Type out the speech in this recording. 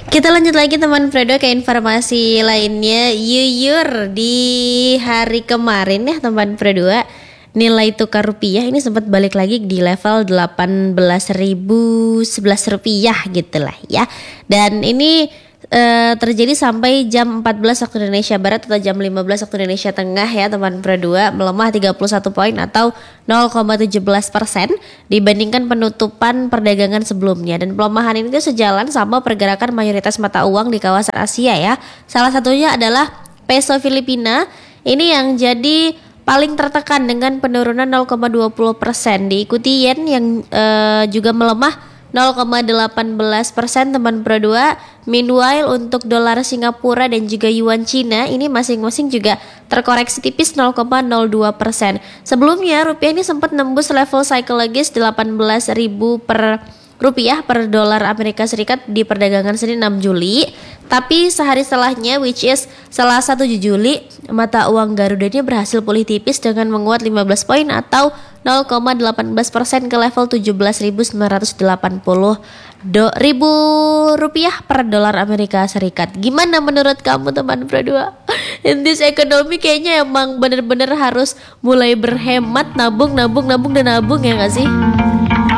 Kita lanjut lagi teman Fredo ke informasi lainnya. Yuyur di hari kemarin ya teman Fredo, nilai tukar rupiah ini sempat balik lagi di level 18.011 rupiah gitulah ya. Dan ini terjadi sampai jam 14 waktu Indonesia Barat atau jam 15 waktu Indonesia Tengah ya teman Pro2, melemah 31 poin atau 0,17% dibandingkan penutupan perdagangan sebelumnya. Dan pelemahan ini tuh sejalan sama pergerakan mayoritas mata uang di kawasan Asia ya. Salah satunya adalah peso Filipina, ini yang jadi paling tertekan dengan penurunan 0,20%, diikuti yen yang juga melemah 0,18% teman Pro2. Meanwhile untuk dolar Singapura dan juga yuan Cina ini masing-masing juga terkoreksi tipis 0,02%. Sebelumnya rupiah ini sempat nembus level psikologis 18.000 per rupiah per dolar Amerika Serikat di perdagangan Senin 6 Juli. Tapi sehari setelahnya, which is Selasa 7 Juli, mata uang Garuda ini berhasil pulih tipis dengan menguat 15 poin atau 0,18% ke level 17.980 ribu rupiah per dolar Amerika Serikat. Gimana menurut kamu teman Pro2? In this economy kayaknya emang bener-bener harus mulai berhemat, nabung ya gak sih?